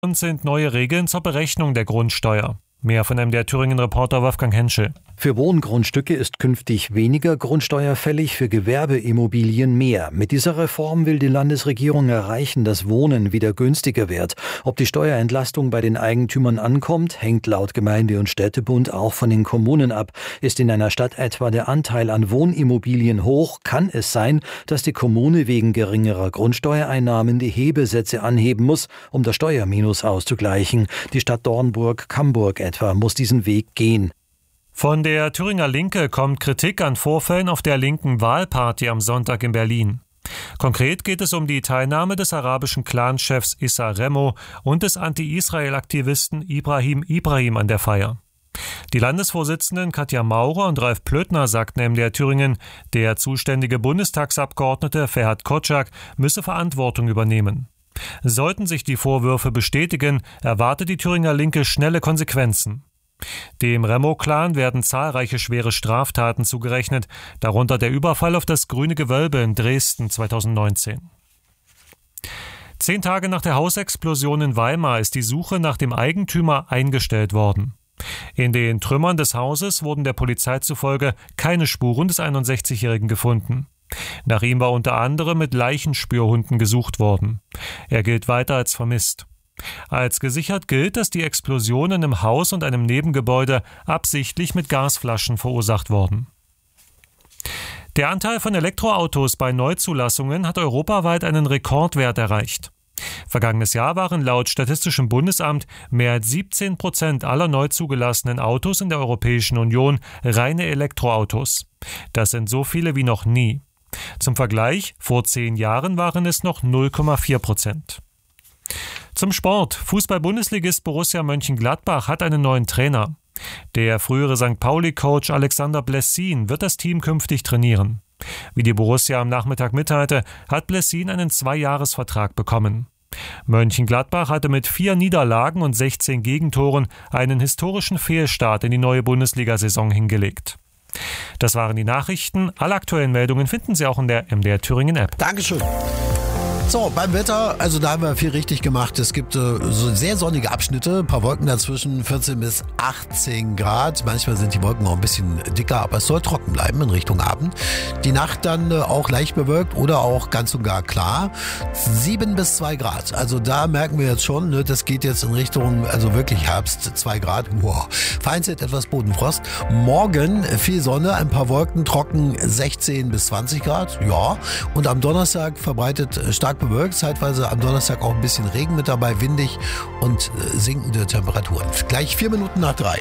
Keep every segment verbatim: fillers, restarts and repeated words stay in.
Und sind neue Regeln zur Berechnung der Grundsteuer. Mehr von M D R Thüringen-Reporter Wolfgang Henschel. Für Wohngrundstücke ist künftig weniger Grundsteuer fällig, für Gewerbeimmobilien mehr. Mit dieser Reform will die Landesregierung erreichen, dass Wohnen wieder günstiger wird. Ob die Steuerentlastung bei den Eigentümern ankommt, hängt laut Gemeinde- und Städtebund auch von den Kommunen ab. Ist in einer Stadt etwa der Anteil an Wohnimmobilien hoch, kann es sein, dass die Kommune wegen geringerer Grundsteuereinnahmen die Hebesätze anheben muss, um das Steuerminus auszugleichen. Die Stadt Dornburg-Camburg etwa muss diesen Weg gehen. Von der Thüringer Linke kommt Kritik an Vorfällen auf der linken Wahlparty am Sonntag in Berlin. Konkret geht es um die Teilnahme des arabischen Clanchefs Issa Remo und des Anti-Israel-Aktivisten Ibrahim Ibrahim an der Feier. Die Landesvorsitzenden Katja Maurer und Ralf Plötner sagten M D R Thüringen, der zuständige Bundestagsabgeordnete Ferhat Kotschak müsse Verantwortung übernehmen. Sollten sich die Vorwürfe bestätigen, erwartet die Thüringer Linke schnelle Konsequenzen. Dem Remo-Clan werden zahlreiche schwere Straftaten zugerechnet, darunter der Überfall auf das Grüne Gewölbe in Dresden zweitausendneunzehn. Zehn Tage nach der Hausexplosion in Weimar ist die Suche nach dem Eigentümer eingestellt worden. In den Trümmern des Hauses wurden der Polizei zufolge keine Spuren des einundsechzigjährigen gefunden. Nach ihm war unter anderem mit Leichenspürhunden gesucht worden. Er gilt weiter als vermisst. Als gesichert gilt, dass die Explosionen im Haus und einem Nebengebäude absichtlich mit Gasflaschen verursacht wurden. Der Anteil von Elektroautos bei Neuzulassungen hat europaweit einen Rekordwert erreicht. Vergangenes Jahr waren laut Statistischem Bundesamt mehr als siebzehn Prozent aller neu zugelassenen Autos in der Europäischen Union reine Elektroautos. Das sind so viele wie noch nie. Zum Vergleich, vor zehn Jahren waren es noch null Komma vier Prozent. Zum Sport. Fußball-Bundesligist Borussia Mönchengladbach hat einen neuen Trainer. Der frühere Sankt Pauli-Coach Alexander Blessin wird das Team künftig trainieren. Wie die Borussia am Nachmittag mitteilte, hat Blessin einen Zweijahresvertrag bekommen. Mönchengladbach hatte mit vier Niederlagen und sechzehn Gegentoren einen historischen Fehlstart in die neue Bundesliga-Saison hingelegt. Das waren die Nachrichten. Alle aktuellen Meldungen finden Sie auch in der M D R Thüringen App. Dankeschön. So, beim Wetter, also da haben wir viel richtig gemacht. Es gibt äh, so sehr sonnige Abschnitte, ein paar Wolken dazwischen, vierzehn bis achtzehn Grad. Manchmal sind die Wolken auch ein bisschen dicker, aber es soll trocken bleiben in Richtung Abend. Die Nacht dann äh, auch leicht bewölkt oder auch ganz und gar klar. sieben bis zwei Grad. Also da merken wir jetzt schon, ne, das geht jetzt in Richtung, also wirklich Herbst, zwei Grad. Wow. Vereinzelt etwas Bodenfrost. Morgen viel Sonne, ein paar Wolken, trocken sechzehn bis zwanzig Grad. Ja. Und am Donnerstag verbreitet stark bewölkt, zeitweise am Donnerstag auch ein bisschen Regen mit dabei, windig und äh, sinkende Temperaturen. Gleich vier Minuten nach drei.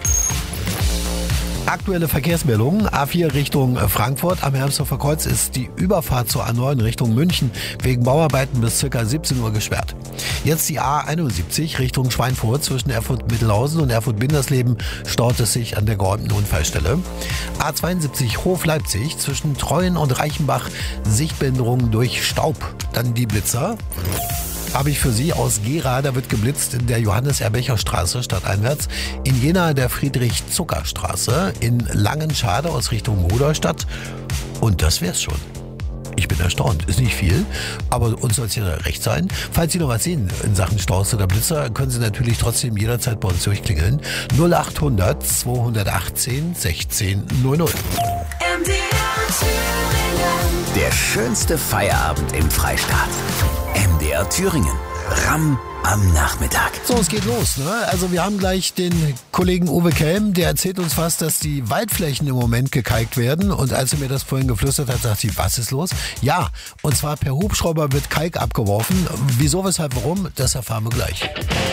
Aktuelle Verkehrsmeldungen. A vier Richtung Frankfurt. Am Hermsdorfer Kreuz ist die Überfahrt zur A neun Richtung München wegen Bauarbeiten bis ca. siebzehn Uhr gesperrt. Jetzt die A einundsiebzig Richtung Schweinfurt. Zwischen Erfurt-Mittelhausen und Erfurt-Bindersleben staut es sich an der geräumten Unfallstelle. A zweiundsiebzig Hof-Leipzig zwischen Treuen und Reichenbach. Sichtbehinderung durch Staub. Dann die Blitzer. Habe ich für Sie aus Gera, da wird geblitzt in der Johannes-Erbecher-Straße stadteinwärts, in Jena der Friedrich-Zucker-Straße, in Langenschade aus Richtung Rudolstadt und das wär's schon. Ich bin erstaunt, ist nicht viel, aber uns soll es ja recht sein. Falls Sie noch was sehen in Sachen Staus oder Blitzer, können Sie natürlich trotzdem jederzeit bei uns durchklingeln. null achthundert zweihundertachtzehn sechzehn null null. Der schönste Feierabend im Freistaat. M D R Thüringen. Ramm am Nachmittag. So, es geht los. Ne? Also wir haben gleich den Kollegen Uwe Kelm, der erzählt uns fast, dass die Waldflächen im Moment gekalkt werden. Und als er mir das vorhin geflüstert hat, sagt sie, was ist los? Ja, und zwar per Hubschrauber wird Kalk abgeworfen. Wieso, weshalb, warum? Das erfahren wir gleich.